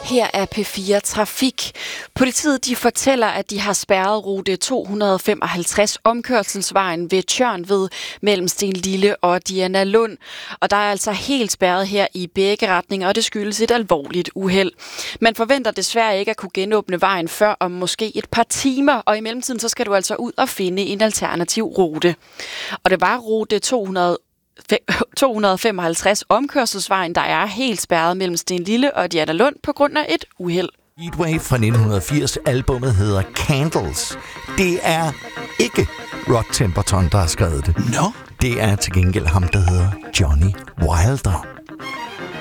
Her er P4 Trafik. Politiet de fortæller, at de har spærret rute 255 omkørselsvejen ved Tjørnved mellem Stenlille og Diana Lund. Og der er altså helt spærret her i begge retninger, og det skyldes et alvorligt uheld. Man forventer desværre ikke at kunne genåbne vejen før om måske et par timer, og i mellemtiden så skal du altså ud og finde en alternativ rute. Og det var rute 255 omkørselsvejen, der er helt spærret mellem Stenlille og Diana Lund på grund af et uheld. Heatwave fra 1980, albumet hedder Candles. Det er ikke Rod Temperton, der har skrevet det. No. Det er til gengæld ham, der hedder Johnny Wilder.